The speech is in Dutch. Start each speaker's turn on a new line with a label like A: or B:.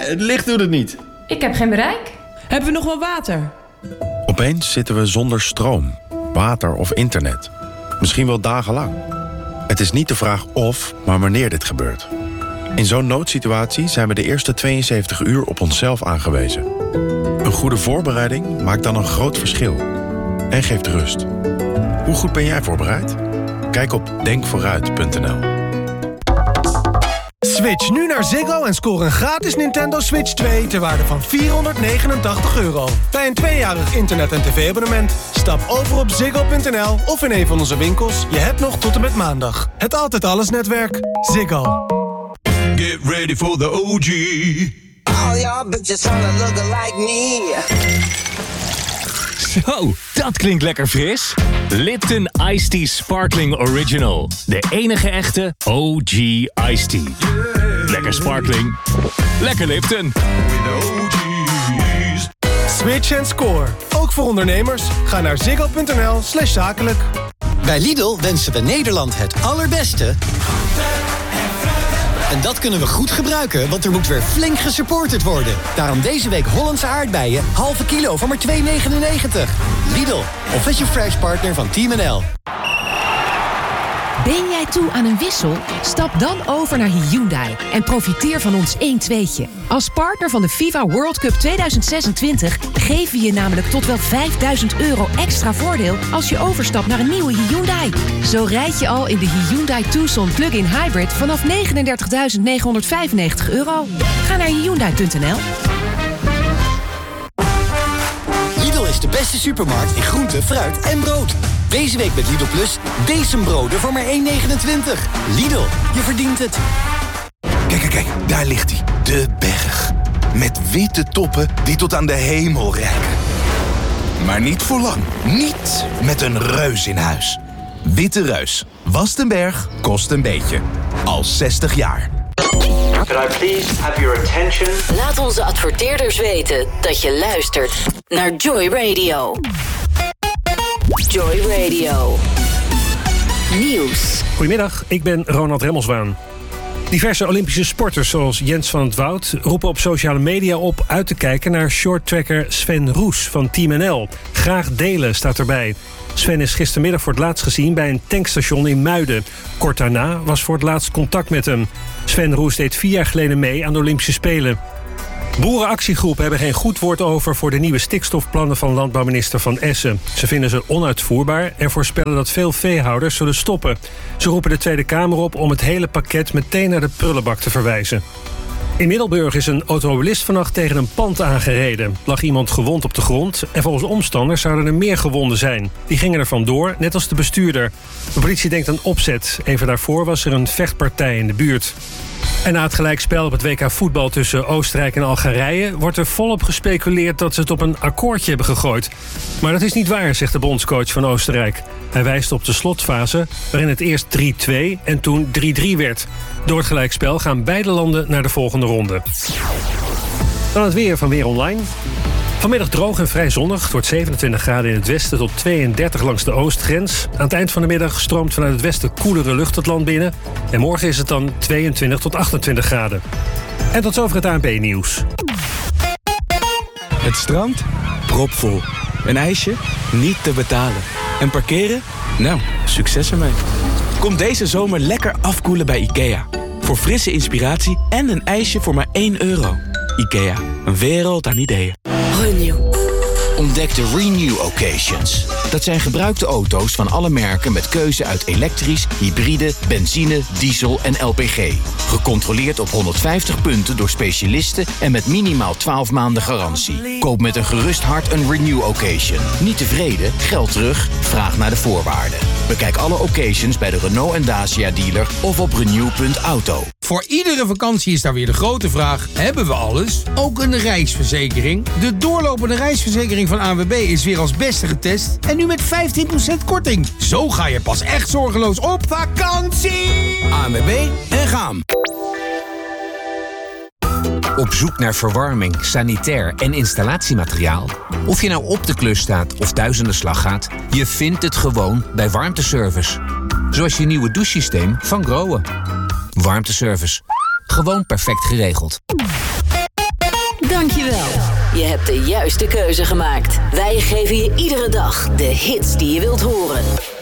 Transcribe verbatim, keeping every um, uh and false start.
A: het licht doet het niet.
B: Ik heb geen bereik.
C: Hebben we nog wel water?
D: Opeens zitten we zonder stroom, water of internet. Misschien wel dagenlang. Het is niet de vraag of, maar wanneer dit gebeurt. In zo'n noodsituatie zijn we de eerste tweeënzeventig uur op onszelf aangewezen. Een goede voorbereiding maakt dan een groot verschil. En geeft rust. Hoe goed ben jij voorbereid? Kijk op denk vooruit punt n l.
E: Switch nu naar Ziggo en score een gratis Nintendo Switch twee ter waarde van vierhonderdnegenentachtig euro. Bij een tweejarig internet- en tv-abonnement. Stap over op ziggo punt n l of in een van onze winkels. Je hebt nog tot en met maandag. Het Altijd Alles netwerk. Ziggo.
F: Get ready for the O G.
G: All y'all bitches wanna look like me.
H: Zo, dat klinkt lekker fris. Lipton Iced Tea Sparkling Original. De enige echte O G Iced Tea. Lekker sparkling. Lekker Lipton.
E: Switch en score. Ook voor ondernemers. Ga naar ziggo punt n l slash zakelijk.
I: Bij Lidl wensen we Nederland het allerbeste. En dat kunnen we goed gebruiken, want er moet weer flink gesupporterd worden. Daarom deze week Hollandse aardbeien, halve kilo voor maar twee negenennegentig. Lidl, official fresh partner van Team N L.
J: Ben jij toe aan een wissel? Stap dan over naar Hyundai en profiteer van ons één tweetje. Als partner van de FIFA World Cup tweeduizend zesentwintig geven we je namelijk tot wel vijfduizend euro extra voordeel als je overstapt naar een nieuwe Hyundai. Zo rijd je al in de Hyundai Tucson Plug-in Hybrid vanaf negenendertigduizend negenhonderdvijfennegentig euro. Ga naar hyundai punt n l.
I: Lidl is de beste supermarkt in groente, fruit en brood. Deze week met Lidl Plus bezembroden voor maar één negenentwintig. Lidl, je verdient het.
F: Kijk, kijk, kijk, daar ligt hij. De berg. Met witte toppen die tot aan de hemel reiken. Maar niet voor lang. Niet met een reus in huis. Witte Reus. Wast een berg, kost een beetje. Al zestig jaar.
K: Could I please have your attention?
L: Laat onze adverteerders weten dat je luistert naar Joy Radio. Joy Radio. Nieuws.
M: Goedemiddag, ik ben Ronald Remmelswaan. Diverse Olympische sporters zoals Jens van het Woud roepen op sociale media op uit te kijken naar shorttracker Sven Roes van Team N L. Graag delen staat erbij. Sven is gistermiddag voor het laatst gezien bij een tankstation in Muiden. Kort daarna was voor het laatst contact met hem. Sven Roes deed vier jaar geleden mee aan de Olympische Spelen. Boerenactiegroepen hebben geen goed woord over voor de nieuwe stikstofplannen van landbouwminister Van Essen. Ze vinden ze onuitvoerbaar en voorspellen dat veel veehouders zullen stoppen. Ze roepen de Tweede Kamer op om het hele pakket meteen naar de prullenbak te verwijzen. In Middelburg is een automobilist vannacht tegen een pand aangereden. Lag iemand gewond op de grond en volgens omstanders zouden er meer gewonden zijn. Die gingen er vandoor, net als de bestuurder. De politie denkt aan opzet. Even daarvoor was er een vechtpartij in de buurt. En na het gelijkspel op het W K voetbal tussen Oostenrijk en Algerije wordt er volop gespeculeerd dat ze het op een akkoordje hebben gegooid. Maar dat is niet waar, zegt de bondscoach van Oostenrijk. Hij wijst op de slotfase, waarin het eerst drie twee en toen drie drie werd. Door het gelijkspel gaan beide landen naar de volgende ronde. Dan het weer van Weer Online. Vanmiddag droog en vrij zonnig. Het wordt zevenentwintig graden in het westen tot tweeëndertig langs de oostgrens. Aan het eind van de middag stroomt vanuit het westen koelere lucht het land binnen. En morgen is het dan tweeëntwintig tot achtentwintig graden. En tot zover het A N P-nieuws.
N: Het strand? Propvol. Een ijsje? Niet te betalen. En parkeren? Nou, succes ermee. Kom deze zomer lekker afkoelen bij IKEA. Voor frisse inspiratie en een ijsje voor maar één euro. IKEA, een wereld aan ideeën.
L: Renew.
O: Ontdek de Renew Occasions. Dat zijn gebruikte auto's van alle merken met keuze uit elektrisch, hybride, benzine, diesel en L P G. Gecontroleerd op honderdvijftig punten door specialisten en met minimaal twaalf maanden garantie. Koop met een gerust hart een Renew Occasion. Niet tevreden? Geld terug? Vraag naar de voorwaarden. Bekijk alle occasions bij de Renault en Dacia dealer of op renew punt auto.
P: Voor iedere vakantie is daar weer de grote vraag: hebben we alles? Ook een reisverzekering? De doorlopende reisverzekering van A N W B is weer als beste getest en nu met vijftien procent korting. Zo ga je pas echt zorgeloos op vakantie!
O: A N W B en gaan!
Q: Op zoek naar verwarming, sanitair en installatiemateriaal? Of je nou op de klus staat of thuis aan de slag gaat, je vindt het gewoon bij Warmteservice. Zoals je nieuwe douchesysteem van Grohe. Warmteservice. Gewoon perfect geregeld.
L: hebt de juiste keuze gemaakt. Wij geven je iedere dag de hits die je wilt horen.